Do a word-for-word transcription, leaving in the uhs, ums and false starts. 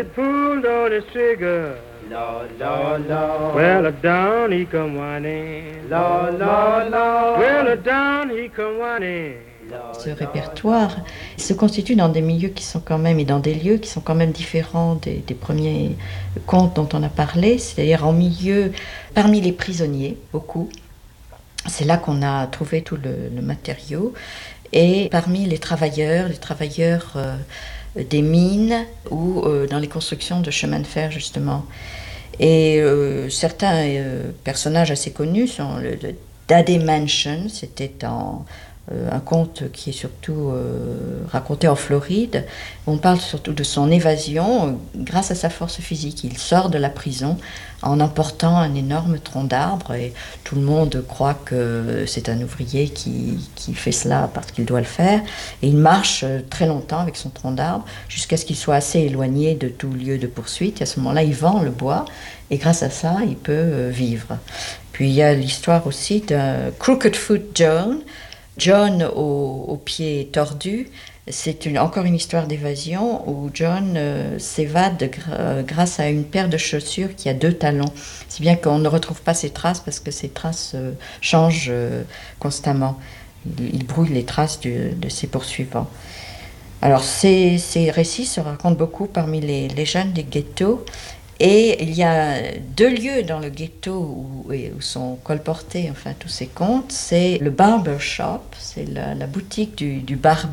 he pulled on his trigger. Lord, Lord, Lord. Well, down he come whining. Lord, Lord, Lord. Well, down he come whining. Ce répertoire se constitue dans des milieux qui sont quand même, et dans des lieux qui sont quand même différents des, des premiers contes dont on a parlé, c'est-à-dire en milieu, parmi les prisonniers, beaucoup. C'est là qu'on a trouvé tout le, le matériau. Et parmi les travailleurs, les travailleurs euh, des mines ou euh, dans les constructions de chemins de fer, justement. Et euh, certains euh, personnages assez connus sont le, le Daddy Mansion, c'était en... un conte qui est surtout euh, raconté en Floride. On parle surtout de son évasion euh, grâce à sa force physique. Il sort de la prison en emportant un énorme tronc d'arbre et tout le monde croit que c'est un ouvrier qui, qui fait cela parce qu'il doit le faire. Et il marche très longtemps avec son tronc d'arbre jusqu'à ce qu'il soit assez éloigné de tout lieu de poursuite. Et à ce moment-là, il vend le bois et grâce à ça, il peut euh, vivre. Puis il y a l'histoire aussi de Crooked Foot John, John au, au pied tordu. C'est une, encore une histoire d'évasion où John euh, s'évade gr- grâce à une paire de chaussures qui a deux talons. Si bien qu'on ne retrouve pas ses traces parce que ses traces euh, changent euh, constamment. Il, il brouille les traces du, de ses poursuivants. Alors ces, ces récits se racontent beaucoup parmi les, les jeunes des ghettos. Et il y a deux lieux dans le ghetto où, où sont colportés enfin, tous ces contes. C'est le barber shop, c'est la, la boutique du, du barbier.